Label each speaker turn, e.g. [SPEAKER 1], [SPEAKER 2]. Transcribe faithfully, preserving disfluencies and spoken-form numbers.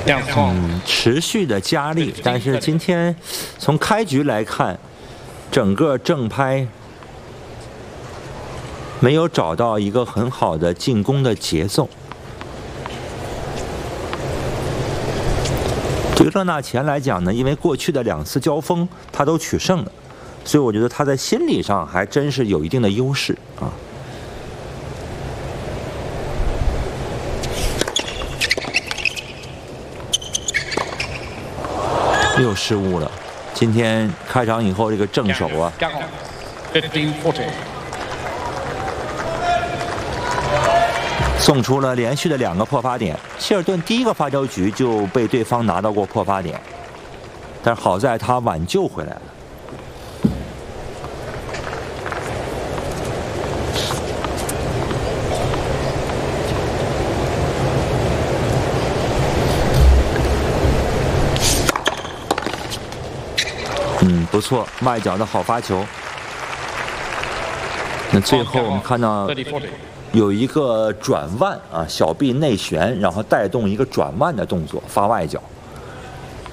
[SPEAKER 1] 嗯，持续的加力，但是今天从开局来看，整个正拍没有找到一个很好的进攻的节奏。对于勒纳前来讲呢，因为过去的两次交锋他都取胜了，所以我觉得他在心理上还真是有一定的优势啊。又失误了。今天开场以后，这个正手啊，送出了连续的两个破发点。希尔顿第一个发球局就被对方拿到过破发点，但是好在他挽救回来了。嗯，不错，外角的好发球。那最后我们看到有一个转腕啊，小臂内旋，然后带动一个转腕的动作，发外角。